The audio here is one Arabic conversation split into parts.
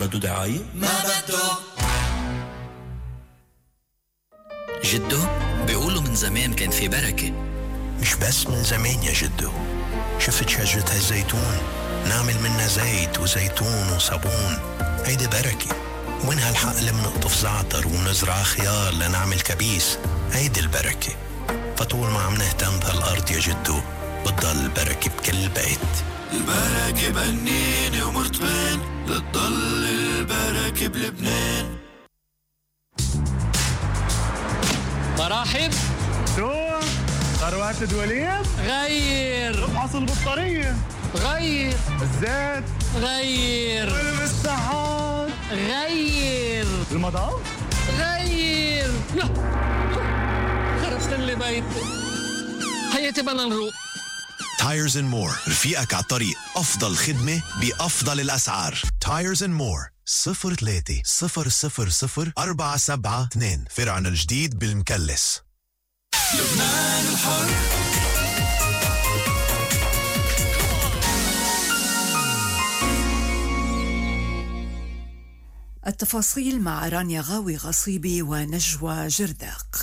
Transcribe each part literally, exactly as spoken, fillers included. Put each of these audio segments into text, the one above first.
بده دعاية؟ ما بده. جدو بيقولوا من زمان كان في بركة. مش بس من زمان يا جدو، شفت شجرة الزيتون؟ نعمل منها زيت وزيتون وصابون، هيدي بركة. وين هالحقل منقطف زعتر ونزرع خيار لنعمل كبيس، هيدي البركة. فطول ما عم نهتم بهالأرض يا جدو بتضل البركة بكل بيت. البركة بنينة ومرتبين، بتضل البركة بلبنان. مراحب شو؟ ثروات الدولية؟ غير. ابحث البطارية. غير. الزيت. غير. المساحات. غير. المضاف. غير. لا خربت لي بيتي. هيا بدنا نروح. تايرز اند مور، رفيقك على الطريق، أفضل خدمة بأفضل الأسعار. تايرز اند مور صفر ثلاثة صفر صفر صفر أربعة سبعة اثنين، فرعنا الجديد بالمكلس. لبنان الحر. التفاصيل مع رانيا غاوي غصيبي ونجوى جرداق.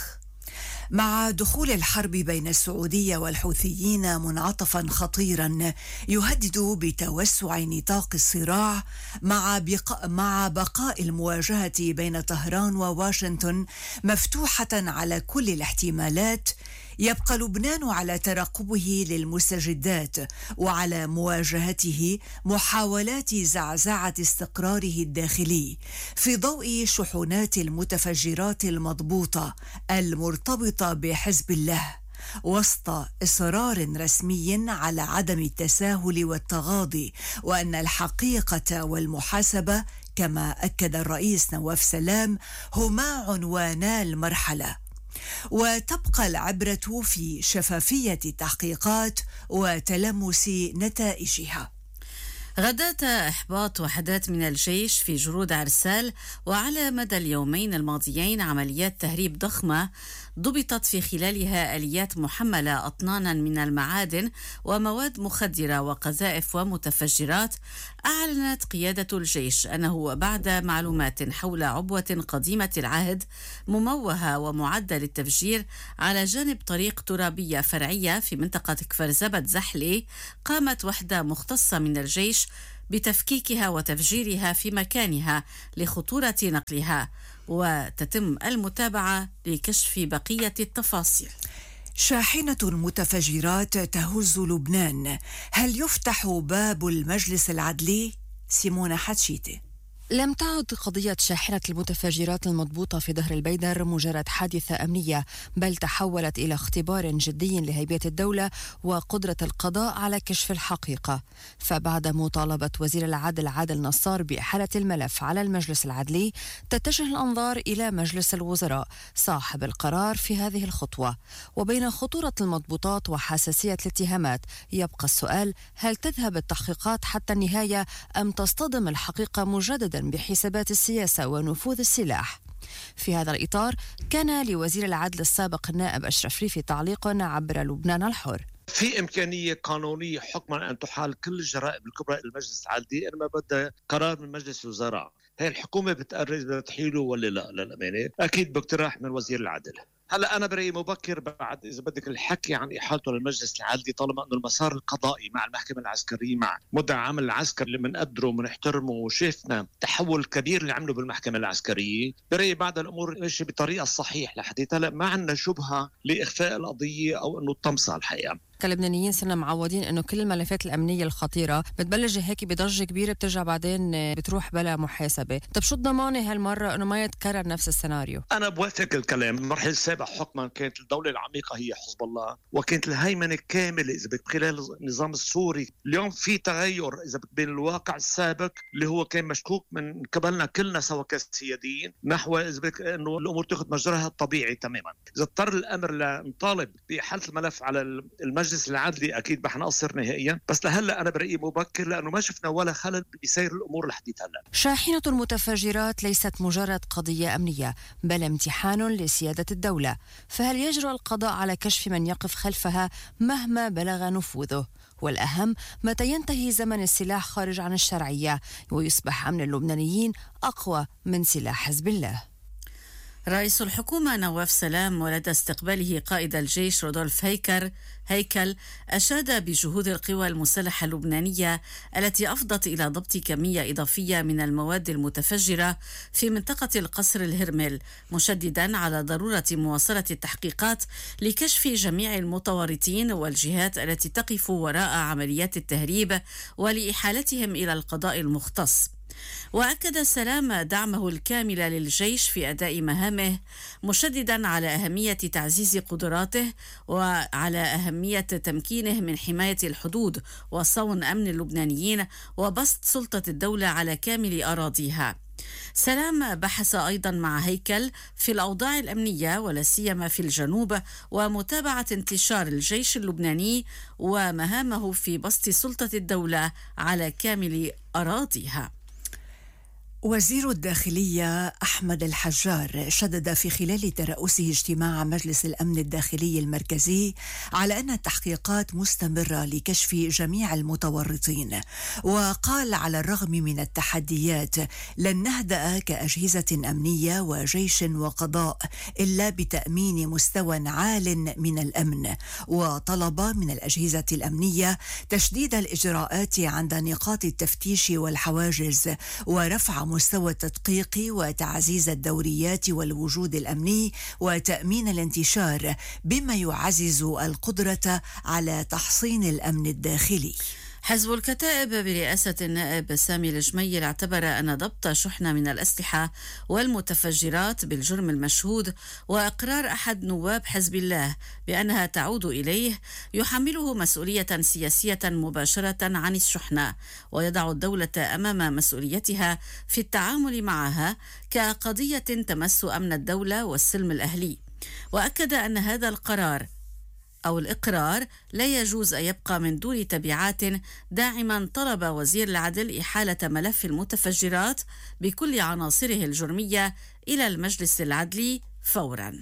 مع دخول الحرب بين السعودية والحوثيين منعطفا خطيرا يهدد بتوسع نطاق الصراع مع بقاء, مع بقاء المواجهة بين طهران وواشنطن مفتوحة على كل الاحتمالات، يبقى لبنان على ترقبه للمستجدات وعلى مواجهته محاولات زعزعة استقراره الداخلي في ضوء شحنات المتفجرات المضبوطة المرتبطة بحزب الله، وسط إصرار رسمي على عدم التساهل والتغاضي، وأن الحقيقة والمحاسبة كما أكد الرئيس نواف سلام هما عنوانا المرحلة، وتبقى العبرة في شفافية التحقيقات وتلمس نتائجها. غداة إحباط وحدات من الجيش في جرود عرسال، وعلى مدى اليومين الماضيين عمليات تهريب ضخمة ضبطت في خلالها آليات محملة أطنانا من المعادن ومواد مخدرة وقذائف ومتفجرات. أعلنت قيادة الجيش أنه بعد معلومات حول عبوة قديمة العهد مموهة ومعدة للتفجير على جانب طريق ترابية فرعية في منطقة كفر زبد زحلي، قامت وحدة مختصة من الجيش بتفكيكها وتفجيرها في مكانها لخطورة نقلها، وتتم المتابعة لكشف بقية التفاصيل. شاحنة المتفجرات تهز لبنان، هل يفتح باب المجلس العدلي؟ سيمونة حتشيتي. لم تعد قضية شاحنة المتفجرات المضبوطة في ظهر البيدر مجرد حادثة أمنية، بل تحولت إلى اختبار جدي لهيبة الدولة وقدرة القضاء على كشف الحقيقة. فبعد مطالبة وزير العدل عادل نصار بإحالة الملف على المجلس العدلي، تتجه الأنظار إلى مجلس الوزراء صاحب القرار في هذه الخطوة. وبين خطورة المضبوطات وحساسية الاتهامات يبقى السؤال: هل تذهب التحقيقات حتى النهاية أم تصطدم الحقيقة مجددا بحسابات السياسة ونفوذ السلاح؟ في هذا الإطار كان لوزير العدل السابق النائب أشرف ريفي تعليق عبر لبنان الحر. في إمكانية قانونية حكما أن تحال كل الجرائم الكبرى إلى المجلس العدلي، إنما بدها قرار من مجلس الوزراء. هي الحكومة بتقرر إذا تحيله ولا لا. للأمانة أكيد باقتراح من وزير العدل. هلا أنا برأيي مبكر بعد إذا بدك الحكي عن إحالته للمجلس العدلي، طالما أنه المسار القضائي مع المحكمة العسكرية مع مدعي عام العسكر اللي بنقدره وبنحترمه وشفنا تحول كبير اللي عمله بالمحكمة العسكرية، برأيي بعد الأمور ماشية بطريقة الصحيح لحديث هلا، ما عندنا شبهة لإخفاء القضية أو أنه الطمسة. الحقيقة كلبنانيين صرنا معودين انه كل الملفات الامنيه الخطيره بتبلش هيك بضجه كبيره، بترجع بعدين بتروح بلا محاسبه. طب شو الضمانه هالمره انه ما يتكرر نفس السيناريو؟ انا بوافق الكلام. المرحله السابقه حكما كانت الدوله العميقه هي حزب الله، وكانت الهيمنه الكامله اذا بدك خلال النظام السوري. اليوم في تغير اذا بدك بين الواقع السابق اللي هو كان مشكوك من قبلنا كلنا سوا كسياديين، نحو اذا بدك انه الامور تاخذ مجراها الطبيعي تماما. اذا اضطر الامر لنطالب باحاله الملف على المجلس العدلي اكيد رح نقصر نهائيا، بس لهلا انا برايي مبكر لانه ما شفنا ولا خلل بسير الامور لحديت هلا. شاحنه المتفجرات ليست مجرد قضيه امنيه، بل امتحان لسياده الدوله، فهل يجرؤ القضاء على كشف من يقف خلفها مهما بلغ نفوذه؟ والأهم متى ينتهي زمن السلاح خارج عن الشرعية ويصبح أمن اللبنانيين أقوى من سلاح حزب الله. رئيس الحكومة نواف سلام ولدى استقباله قائد الجيش رودولف هيكر هيكل أشاد بجهود القوى المسلحة اللبنانية التي أفضت إلى ضبط كمية إضافية من المواد المتفجرة في منطقة القصر الهرمل، مشددا على ضرورة مواصلة التحقيقات لكشف جميع المتورطين والجهات التي تقف وراء عمليات التهريب ولإحالتهم إلى القضاء المختص. وأكد سلام دعمه الكامل للجيش في أداء مهامه، مشددا على أهمية تعزيز قدراته وعلى أهمية تمكينه من حماية الحدود وصون أمن اللبنانيين وبسط سلطة الدولة على كامل أراضيها. سلام بحث أيضا مع هيكل في الأوضاع الأمنية ولا سيما في الجنوب ومتابعة انتشار الجيش اللبناني ومهامه في بسط سلطة الدولة على كامل أراضيها. وزير الداخلية أحمد الحجار شدد في خلال ترأسه اجتماع مجلس الأمن الداخلي المركزي على أن التحقيقات مستمرة لكشف جميع المتورطين، وقال على الرغم من التحديات لن نهدأ كأجهزة أمنية وجيش وقضاء إلا بتأمين مستوى عال من الأمن، وطلب من الأجهزة الأمنية تشديد الإجراءات عند نقاط التفتيش والحواجز ورفع مستوى التدقيق وتعزيز الدوريات والوجود الأمني وتأمين الانتشار بما يعزز القدرة على تحصين الأمن الداخلي. حزب الكتائب برئاسة النائب سامي الجميل اعتبر أن ضبط شحنة من الأسلحة والمتفجرات بالجرم المشهود وإقرار أحد نواب حزب الله بأنها تعود إليه يحمله مسؤولية سياسية مباشرة عن الشحنة، ويضع الدولة أمام مسؤوليتها في التعامل معها كقضية تمس أمن الدولة والسلم الأهلي. وأكد أن هذا القرار أو الإقرار لا يجوز أن يبقى من دون تبعات، داعما طلب وزير العدل إحالة ملف المتفجرات بكل عناصره الجرمية إلى المجلس العدلي فورا.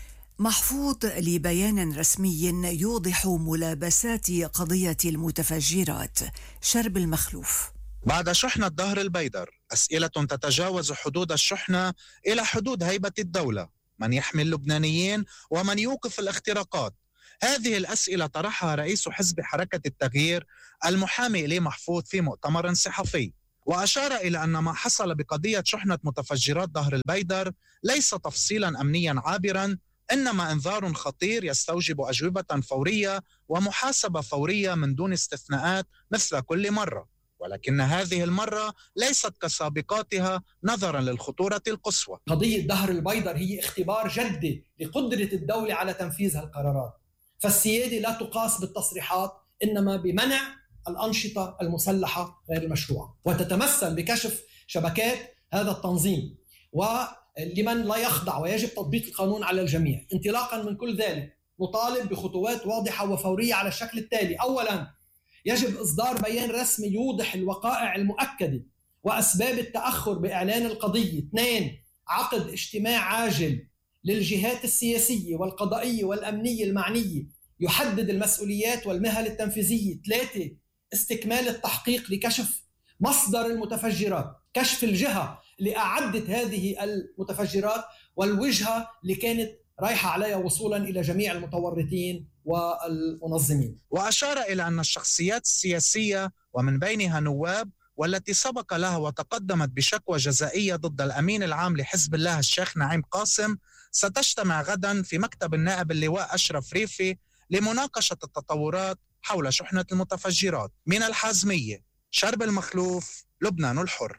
محفوظ لبيان رسمي يوضح ملابسات قضية المتفجرات. شرب المخلوف. بعد شحنة ظهر البيدر أسئلة تتجاوز حدود الشحنة إلى حدود هيبة الدولة، من يحمي اللبنانيين ومن يوقف الاختراقات. هذه الأسئلة طرحها رئيس حزب حركة التغيير المحامي إليه محفوظ في مؤتمر صحفي، وأشار إلى أن ما حصل بقضية شحنة متفجرات ظهر البيدر ليس تفصيلا أمنيا عابرا، إنما إنذار خطير يستوجب أجوبة فورية ومحاسبة فورية من دون استثناءات مثل كل مرة، ولكن هذه المرة ليست كسابقاتها نظرا للخطورة القصوى. قضية ظهر البيدر هي اختبار جدي لقدرة الدولة على تنفيذ هالقرارات، فالسيادة لا تقاس بالتصريحات إنما بمنع الأنشطة المسلحة غير المشروعة، وتتمثل بكشف شبكات هذا التنظيم ولمن لا يخضع، ويجب تطبيق القانون على الجميع. انطلاقا من كل ذلك نطالب بخطوات واضحة وفورية على الشكل التالي: أولا، يجب إصدار بيان رسمي يوضح الوقائع المؤكدة وأسباب التأخر بإعلان القضية. اثنين، عقد اجتماع عاجل للجهات السياسية والقضائية والأمنية المعنية يحدد المسؤوليات والمهل التنفيذية. ثلاثة، استكمال التحقيق لكشف مصدر المتفجرات، كشف الجهة اللي أعدت هذه المتفجرات والوجهة اللي كانت رايحة عليها وصولا إلى جميع المتورطين والمنظمين. وأشار إلى أن الشخصيات السياسية ومن بينها نواب والتي سبق لها وتقدمت بشكوى جزائية ضد الأمين العام لحزب الله الشيخ نعيم قاسم ستجتمع غدا في مكتب النائب اللواء أشرف ريفي لمناقشة التطورات حول شحنة المتفجرات. من الحازمية، شرب المخلوف، لبنان الحر.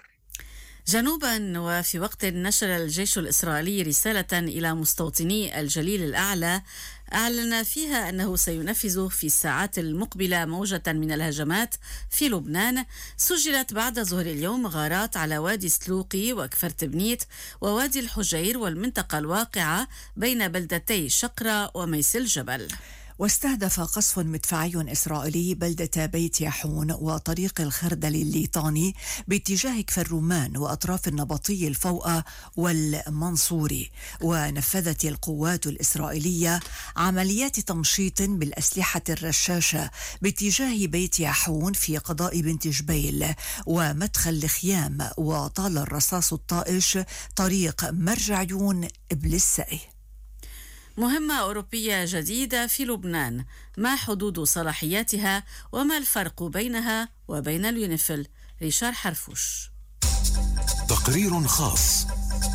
جنوبا، وفي وقت نشر الجيش الإسرائيلي رسالة إلى مستوطني الجليل الأعلى أعلن فيها أنه سينفذ في الساعات المقبلة موجة من الهجمات في لبنان، سجلت بعد ظهر اليوم غارات على وادي سلوقي وكفر تبنيت ووادي الحجير والمنطقة الواقعة بين بلدتي شقرة وميس الجبل. واستهدف قصف مدفعي إسرائيلي بلدة بيت ياحون وطريق الخردل الليطاني باتجاه كفر الرومان وأطراف النبطي الفوقة والمنصوري. ونفذت القوات الإسرائيلية عمليات تمشيط بالأسلحة الرشاشة باتجاه بيت ياحون في قضاء بنت جبيل ومدخل الخيام، وطال الرصاص الطائش طريق مرجعيون إبلسائي. مهمة أوروبية جديدة في لبنان، ما حدود صلاحياتها وما الفرق بينها وبين اليونيفيل؟ ريشار حرفوش. تقرير خاص.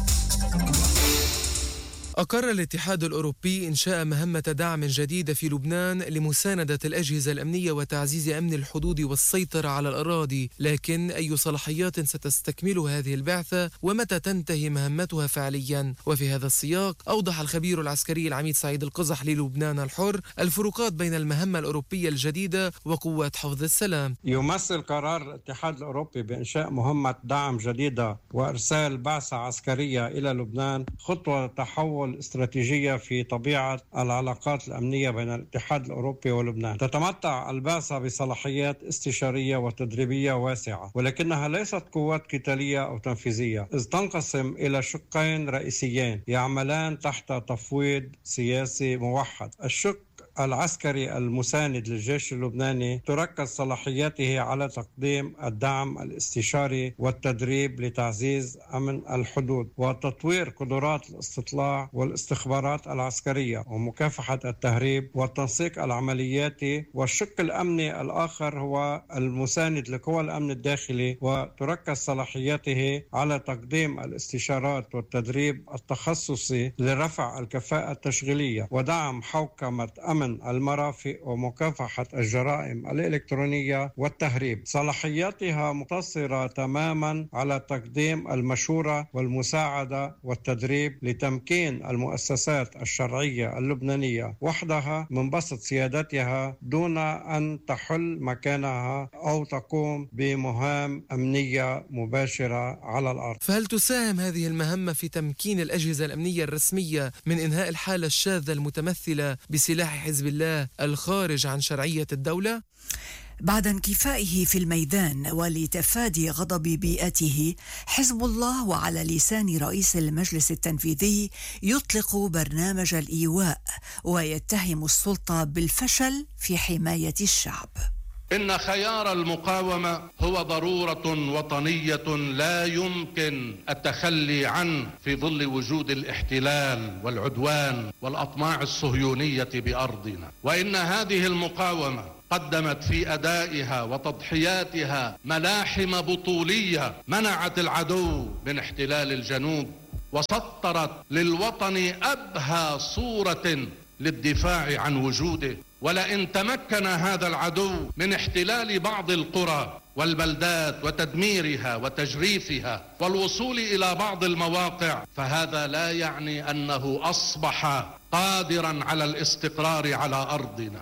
أقر الاتحاد الأوروبي إنشاء مهمة دعم جديدة في لبنان لمساندة الأجهزة الأمنية وتعزيز أمن الحدود والسيطرة على الأراضي، لكن أي صلاحيات ستستكمل هذه البعثة ومتى تنتهي مهمتها فعليا؟ وفي هذا السياق أوضح الخبير العسكري العميد سعيد القزح للبنان الحر الفروقات بين المهمة الأوروبية الجديدة وقوات حفظ السلام. يمثل قرار الاتحاد الأوروبي بإنشاء مهمة دعم جديدة وإرسال بعثة عسكرية إلى لبنان خطوة تحول الاستراتيجية في طبيعة العلاقات الأمنية بين الاتحاد الأوروبي ولبنان. تتمتع البعثة بصلاحيات استشارية وتدريبية واسعة، ولكنها ليست قوات قتالية أو تنفيذية، إذ تنقسم إلى شقين رئيسيين يعملان تحت تفويض سياسي موحد. الشق العسكري المساند للجيش اللبناني تركز صلاحياته على تقديم الدعم الاستشاري والتدريب لتعزيز أمن الحدود وتطوير قدرات الاستطلاع والاستخبارات العسكرية ومكافحة التهريب والتنسيق العملياتي. والشق الأمني الآخر هو المساند لقوى الأمن الداخلي وتركز صلاحياته على تقديم الاستشارات والتدريب التخصصي لرفع الكفاءة التشغيلية ودعم حوكمة أمن المرافق ومكافحة الجرائم الإلكترونية والتهريب. صلاحياتها مقتصرة تماما على تقديم المشورة والمساعدة والتدريب لتمكين المؤسسات الشرعية اللبنانية وحدها من بسط سيادتها دون أن تحل مكانها أو تقوم بمهام أمنية مباشرة على الأرض. فهل تساهم هذه المهمة في تمكين الأجهزة الأمنية الرسمية من إنهاء الحالة الشاذة المتمثلة بسلاح حزب الله الخارج عن شرعية الدولة؟ بعد انكفائه في الميدان ولتفادي غضب بيئته، حزب الله وعلى لسان رئيس المجلس التنفيذي يطلق برنامج الإيواء ويتهم السلطة بالفشل في حماية الشعب. إن خيار المقاومة هو ضرورة وطنية لا يمكن التخلي عنه في ظل وجود الاحتلال والعدوان والأطماع الصهيونية بأرضنا. وإن هذه المقاومة قدمت في أدائها وتضحياتها ملاحم بطولية منعت العدو من احتلال الجنوب وسطرت للوطن أبهى صورة للدفاع عن وجوده. ولئن تمكن هذا العدو من احتلال بعض القرى والبلدات وتدميرها وتجريفها والوصول إلى بعض المواقع، فهذا لا يعني أنه أصبح قادرا على الاستقرار على أرضنا.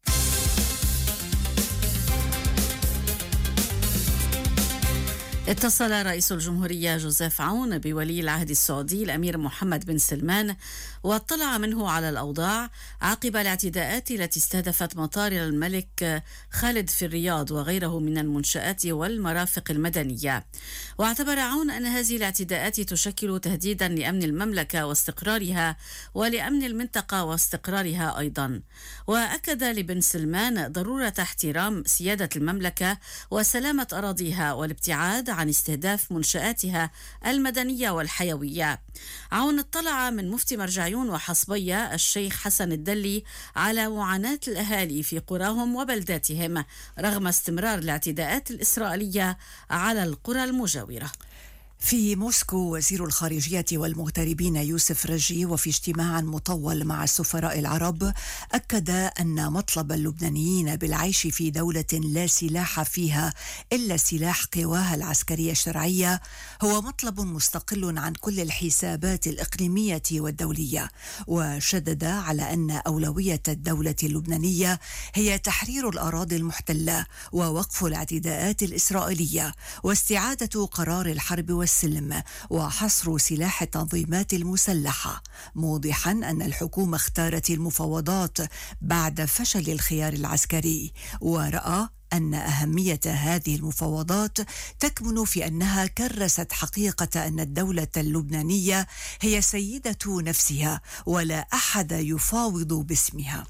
اتصل رئيس الجمهورية جوزيف عون بولي العهد السعودي الأمير محمد بن سلمان واطلع منه على الأوضاع عقب الاعتداءات التي استهدفت مطار الملك خالد في الرياض وغيره من المنشآت والمرافق المدنية. واعتبر عون أن هذه الاعتداءات تشكل تهديدا لأمن المملكة واستقرارها ولأمن المنطقة واستقرارها أيضا. وأكد لبن سلمان ضرورة احترام سيادة المملكة وسلامة أراضيها والابتعاد عن استهداف منشآتها المدنية والحيوية. عون اطلع من مفتي مرجعيون وحصبية الشيخ حسن الدلي على معاناة الأهالي في قراهم وبلداتهم رغم استمرار الاعتداءات الإسرائيلية على القرى المجاورة. في موسكو وزير الخارجية والمغتربين يوسف رجي وفي اجتماع مطول مع السفراء العرب أكد أن مطلب اللبنانيين بالعيش في دولة لا سلاح فيها إلا سلاح قواها العسكرية الشرعية هو مطلب مستقل عن كل الحسابات الإقليمية والدولية. وشدد على أن أولوية الدولة اللبنانية هي تحرير الأراضي المحتلة ووقف الاعتداءات الإسرائيلية واستعادة قرار الحرب والسلام السلم وحصر سلاح التنظيمات المسلحة، موضحا أن الحكومة اختارت المفاوضات بعد فشل الخيار العسكري، ورأى أن أهمية هذه المفاوضات تكمن في أنها كرست حقيقة أن الدولة اللبنانية هي سيدة نفسها ولا أحد يفاوض باسمها.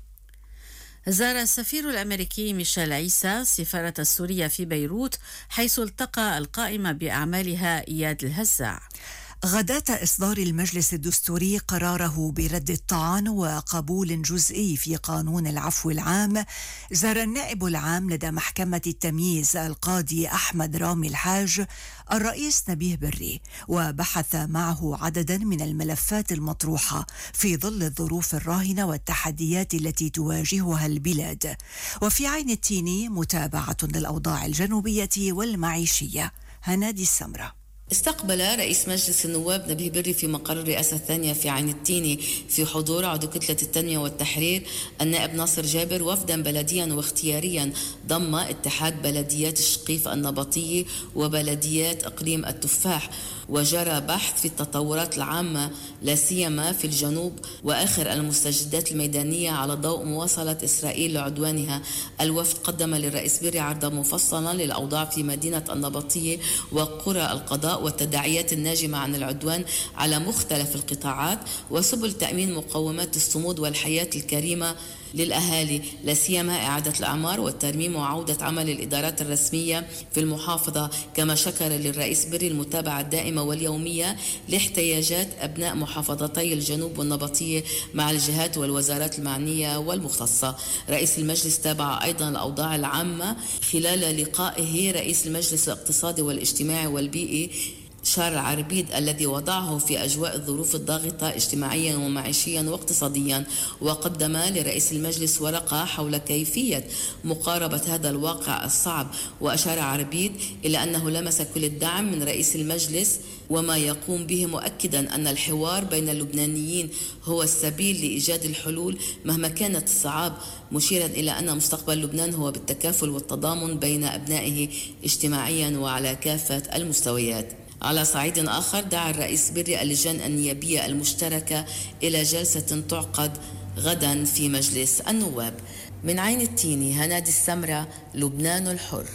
زار السفير الأمريكي ميشيل عيسى سفارة السورية في بيروت، حيث التقى القائمة بأعمالها إياد الهزاع. غداة إصدار المجلس الدستوري قراره برد الطعن وقبول جزئي في قانون العفو العام، زار النائب العام لدى محكمة التمييز القاضي أحمد رامي الحاج الرئيس نبيه بري، وبحث معه عددا من الملفات المطروحة في ظل الظروف الراهنة والتحديات التي تواجهها البلاد. وفي عين التين متابعة للأوضاع الجنوبية والمعيشية. هنادي السمرة. استقبل رئيس مجلس النواب نبيه بري في مقر الرئاسة الثانية في عين التيني في حضور عضو كتلة التنمية والتحرير النائب ناصر جابر وفدا بلديا واختياريا ضم اتحاد بلديات الشقيف النبطية وبلديات إقليم التفاح، وجرى بحث في التطورات العامة لا سيما في الجنوب وآخر المستجدات الميدانية على ضوء مواصلة إسرائيل لعدوانها. الوفد قدم للرئيس بري عرضا مفصلا للأوضاع في مدينة النبطية وقرى القضاء والتداعيات الناجمة عن العدوان على مختلف القطاعات وسبل تأمين مقومات الصمود والحياة الكريمة للأهالي، لا سيما إعادة الأعمار والترميم وعودة عمل الإدارات الرسمية في المحافظة. كما شكر للرئيس بري المتابعة الدائمة واليومية لاحتياجات أبناء محافظتي الجنوب والنبطية مع الجهات والوزارات المعنية والمختصة. رئيس المجلس تابع أيضا الأوضاع العامة خلال لقائه رئيس المجلس الاقتصادي والاجتماعي والبيئي شارل عربيد الذي وضعه في أجواء الظروف الضاغطة اجتماعيا ومعيشيا واقتصاديا، وقدم لرئيس المجلس ورقة حول كيفية مقاربة هذا الواقع الصعب. وأشار عربيد إلى أنه لمس كل الدعم من رئيس المجلس وما يقوم به، مؤكدا أن الحوار بين اللبنانيين هو السبيل لإيجاد الحلول مهما كانت الصعاب، مشيرا إلى أن مستقبل لبنان هو بالتكافل والتضامن بين أبنائه اجتماعيا وعلى كافة المستويات. على صعيد آخر دعا الرئيس بري اللجان النيابية المشتركة إلى جلسة تعقد غدا في مجلس النواب. من عين التيني هنادي السمرة، لبنان الحر.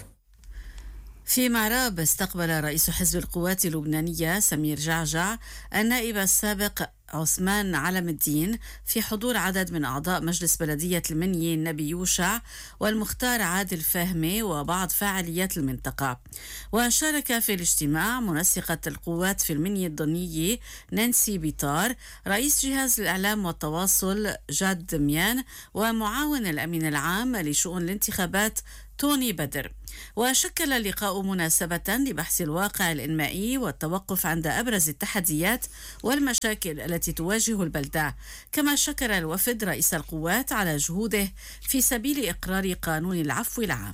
في معراب استقبل رئيس حزب القوات اللبنانية سمير جعجع النائب السابق عثمان علم الدين في حضور عدد من أعضاء مجلس بلدية المنيا النبي يوشع والمختار عادل فهمي وبعض فاعليات المنطقة. وشارك في الاجتماع منسقة القوات في المنيا الضنية نانسي بيطار، رئيس جهاز الإعلام والتواصل جاد دميان، ومعاون الأمين العام لشؤون الانتخابات توني بدر. وشكل اللقاء مناسبة لبحث الواقع الإنمائي والتوقف عند أبرز التحديات والمشاكل التي تواجه البلدة. كما شكر الوفد رئيس القوات على جهوده في سبيل إقرار قانون العفو العام.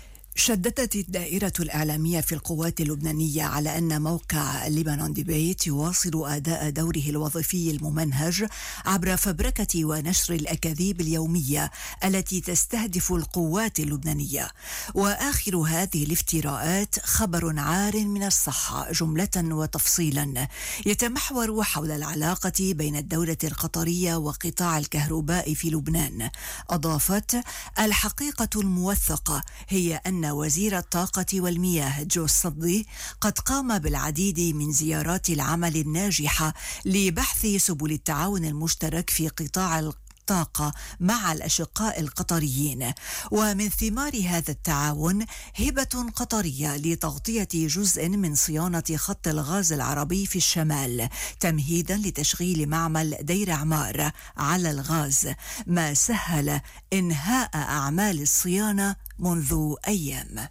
شددت الدائرة الإعلامية في القوات اللبنانية على أن موقع ليبانون ديبيت يواصل أداء دوره الوظيفي الممنهج عبر فبركة ونشر الأكاذيب اليومية التي تستهدف القوات اللبنانية. وآخر هذه الافتراءات خبر عار من الصحة جملة وتفصيلا، يتمحور حول العلاقة بين الدولة القطرية وقطاع الكهرباء في لبنان. أضافت: الحقيقة الموثقة هي أن وزير الطاقة والمياه جو الصدي قد قام بالعديد من زيارات العمل الناجحة لبحث سبل التعاون المشترك في قطاع الطاقة مع الأشقاء القطريين، ومن ثمار هذا التعاون هبة قطرية لتغطية جزء من صيانة خط الغاز العربي في الشمال تمهيدا لتشغيل معمل دير عمار على الغاز، ما سهل إنهاء أعمال الصيانة منذ أيام.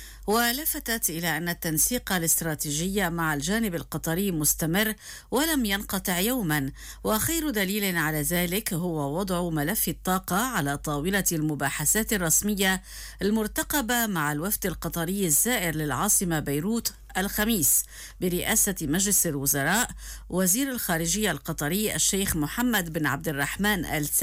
ولفتت إلى أن التنسيق الاستراتيجي مع الجانب القطري مستمر ولم ينقطع يوما، وخير دليل على ذلك هو وضع ملف الطاقة على طاولة المباحثات الرسمية المرتقبة مع الوفد القطري الزائر للعاصمة بيروت الخميس برئاسة مجلس الوزراء وزير الخارجية القطري الشيخ محمد بن عبد الرحمن آل ثاني.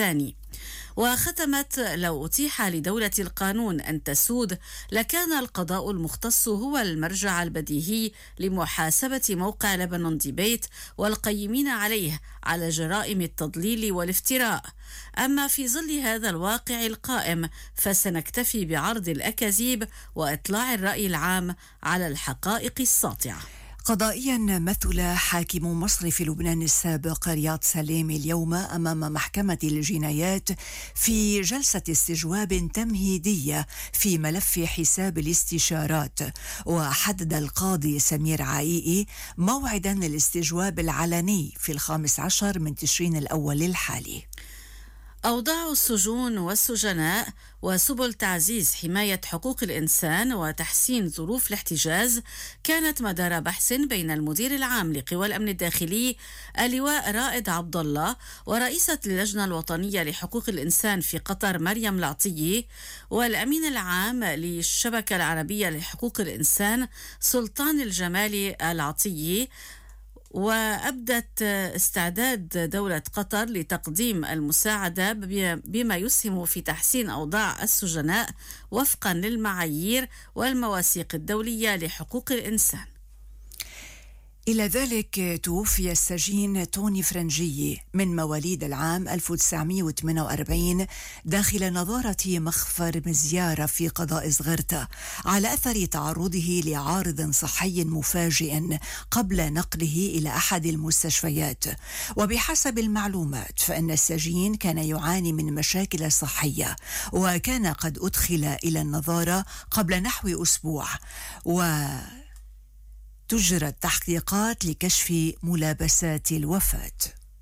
وختمت: لو أتيح لدولة القانون أن تسود لكان القضاء المختص هو المرجع البديهي لمحاسبة موقع لبنان ديبيت والقيمين عليه على جرائم التضليل والافتراء. أما في ظل هذا الواقع القائم فسنكتفي بعرض الأكاذيب وإطلاع الرأي العام على الحقائق الساطعة. قضائيا مثل حاكم مصرف لبنان السابق رياض سليم اليوم أمام محكمة الجنايات في جلسة استجواب تمهيدية في ملف حساب الاستشارات. وحدد القاضي سمير عائيقي موعدا للاستجواب العلني في الخامس عشر من تشرين الأول الحالي. أوضاع السجون والسجناء وسبل تعزيز حماية حقوق الإنسان وتحسين ظروف الاحتجاز كانت مدار بحث بين المدير العام لقوى الأمن الداخلي اللواء رائد عبد الله ورئيسة اللجنة الوطنية لحقوق الإنسان في قطر مريم العطية والأمين العام للشبكة العربية لحقوق الإنسان سلطان الجمالي العطية. وأبدت استعداد دولة قطر لتقديم المساعدة بما يسهم في تحسين أوضاع السجناء وفقا للمعايير والمواثيق الدولية لحقوق الإنسان. إلى ذلك توفي السجين توني فرنجي من مواليد العام ألف وتسعمائة وثمانية وأربعين داخل نظارة مخفر مزيارة في قضاء صغرتة على أثر تعرضه لعارض صحي مفاجئ قبل نقله إلى أحد المستشفيات. وبحسب المعلومات فإن السجين كان يعاني من مشاكل صحية وكان قد أدخل إلى النظارة قبل نحو أسبوع، و تجرى التحقيقات لكشف ملابسات الوفاة.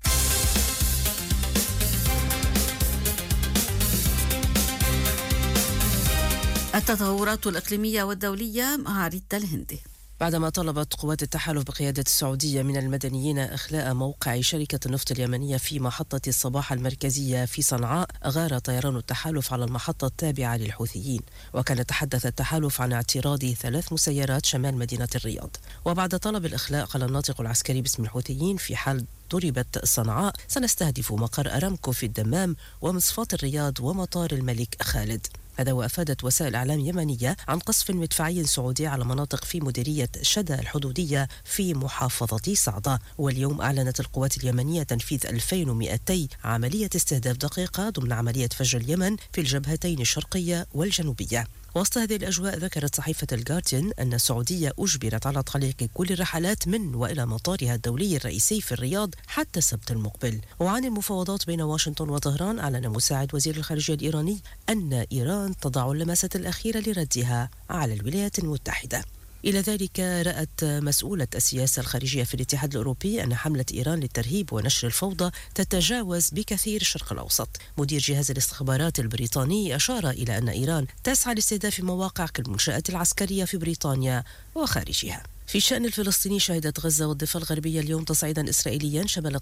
التطورات الإقليمية والدولية مع ريتا الهندي. بعدما طلبت قوات التحالف بقيادة السعودية من المدنيين إخلاء موقع شركة النفط اليمنية في محطة الصباح المركزية في صنعاء، غار طيران التحالف على المحطة التابعة للحوثيين. وكان تحدث التحالف عن اعتراض ثلاث مسيرات شمال مدينة الرياض. وبعد طلب الإخلاء قال الناطق العسكري باسم الحوثيين: في حال ضربت صنعاء سنستهدف مقر أرامكو في الدمام ومصفاة الرياض ومطار الملك خالد. هذا وأفادت وسائل إعلام يمنية عن قصف مدفعي سعودي على مناطق في مديرية شدا الحدودية في محافظة صعدة. واليوم أعلنت القوات اليمنية تنفيذ ألفين ومئتين عملية استهداف دقيقة ضمن عملية فجر اليمن في الجبهتين الشرقية والجنوبية. وسط هذه الأجواء ذكرت صحيفة الجارديان أن السعودية أجبرت على تعليق كل الرحلات من وإلى مطارها الدولي الرئيسي في الرياض حتى السبت المقبل. وعن المفاوضات بين واشنطن وطهران، أعلن مساعد وزير الخارجية الإيراني أن إيران تضع اللمسة الأخيرة لردها على الولايات المتحدة. إلى ذلك رأت مسؤولة السياسة الخارجية في الاتحاد الأوروبي أن حملة إيران للترهيب ونشر الفوضى تتجاوز بكثير الشرق الأوسط. مدير جهاز الاستخبارات البريطاني أشار إلى أن إيران تسعى لاستهداف مواقع كالمنشآت العسكرية في بريطانيا وخارجها. في الشأن الفلسطيني، شهدت غزة والضفة الغربية اليوم تصعيدا إسرائيليا شمل